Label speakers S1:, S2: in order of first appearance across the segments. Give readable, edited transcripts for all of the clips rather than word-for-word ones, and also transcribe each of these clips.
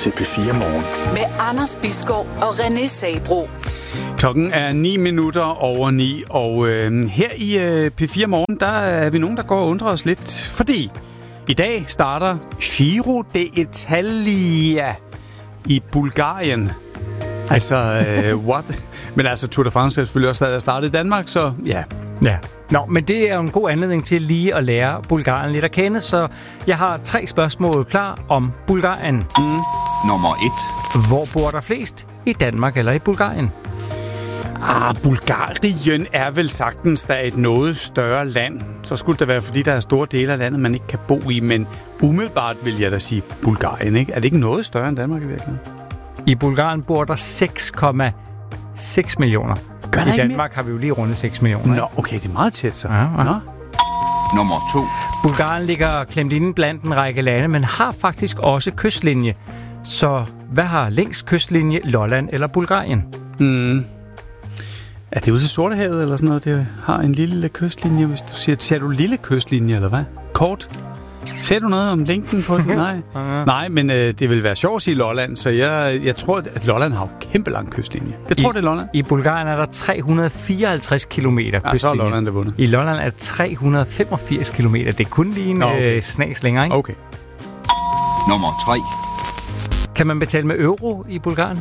S1: til P4 Morgen.
S2: Med Anders Bisgaard og René Sabro.
S3: Klokken er 9 minutter over 9, og her i P4 Morgen, der er vi nogen, der går og undrer os lidt, fordi i dag starter Giro d'Italia i Bulgarien. Altså, what? Men altså, Tour de France er selvfølgelig også stadig startet i Danmark, så ja.
S4: Ja. Nå, men det er jo en god anledning til lige at lære Bulgarien lidt at kende, så jeg har 3 spørgsmål klar om Bulgarien.
S5: Nummer 1.
S4: Hvor bor der flest? I Danmark eller i Bulgarien?
S3: Bulgarien er vel sagtens der et noget større land. Så skulle det være, fordi der er store dele af landet, man ikke kan bo i, men umiddelbart vil jeg da sige Bulgarien, ikke? Er det ikke noget større end Danmark i virkeligheden?
S4: I Bulgarien bor der 6,6 millioner. I Danmark har vi jo lige rundet 6 millioner.
S3: Nå, okay, det er meget tæt så.
S4: Ja.
S3: Nå.
S5: Nummer 2.
S4: Bulgarien ligger klemt inde blandt en række lande, men har faktisk også kystlinje. Så hvad har længst kystlinje, Lolland eller Bulgarien?
S3: Er det ude til Sortehavet eller sådan noget? Det har en lille kystlinje, hvis du siger. Ser du lille kystlinje, eller hvad? Kort? Ser du noget om længden på den? Nej. Nej, men det vil være sjovt at sige Lolland, så jeg tror, at Lolland har jo kæmpe lang kystlinje. Jeg tror, det er Lolland.
S4: I Bulgarien er der 354 kilometer kystlinje.
S3: Så er Lolland det vundet.
S4: I Lolland er 385 kilometer. Det er kun lige en snas længere, ikke?
S3: Okay.
S5: Nummer 3.
S4: Kan man betale med euro i Bulgarien?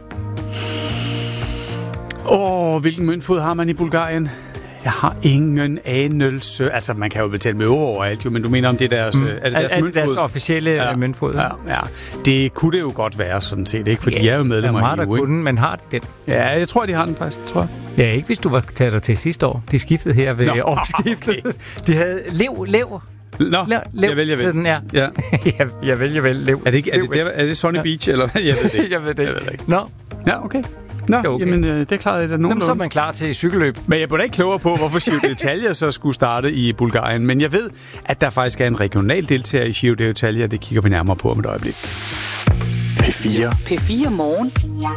S3: Hvilken møntfod har man i Bulgarien? Jeg har ingen anelse. Altså, man kan jo betale med euro overalt, jo, men du mener, om det er deres, er det deres møntfod?
S4: Deres officielle møntfod.
S3: Ja. Det kunne det jo godt være, sådan set, ikke? For de er jo medlemmer i EU, ikke?
S4: Men har de den?
S3: Ja, jeg tror, de har den faktisk, det tror jeg.
S4: Ja, ikke hvis du var taget der til sidste år. De skiftede her ved årsskiftet. Okay. De havde lev.
S3: Nå, jeg vælger vel.
S4: Den er.
S3: Ja.
S4: Jeg vælger vel lev.
S3: Er det Sunny Beach, eller hvad? Jeg ved det ikke.
S4: Jeg ved det ikke. Nå.
S3: Ja, okay. Nå, okay. Jamen, det klarede jeg da nogenlunde.
S4: Så er man klar til cykelløb.
S3: Men jeg blev da ikke klogere på, hvorfor Giro d'Italia så skulle starte i Bulgarien. Men jeg ved, at der faktisk er en regional deltager i Giro d'Italia. Det kigger vi nærmere på om et øjeblik.
S1: P4
S2: P4 Morgen.